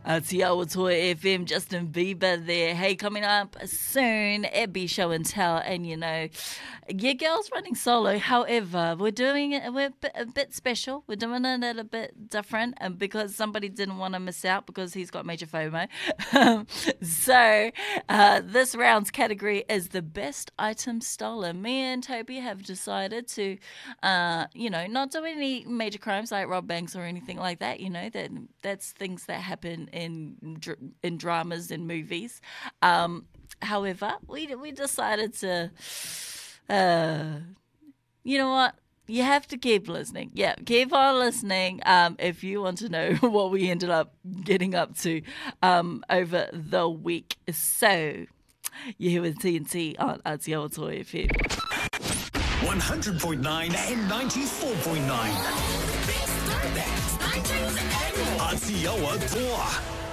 Te Toy FM, Justin Bieber there. Hey, coming up soon, Abby Show and Tell. And, your girl's running solo. However, we're doing it, we're a bit special. We're doing it a bit different, and because somebody didn't want to miss out because he's got major FOMO. So, this round's category is the best item stolen. Me and Toby have decided to, not do any major crimes like rob banks or anything like that. That's things that happen in dramas and movies. However, we decided to, you know what? You have to keep listening. Yeah, keep on listening if you want to know what we ended up getting up to over the week. So, you're here with TNT on Aotearoa Toy FM. 100.9 and 94.9. Aotearoa Toa.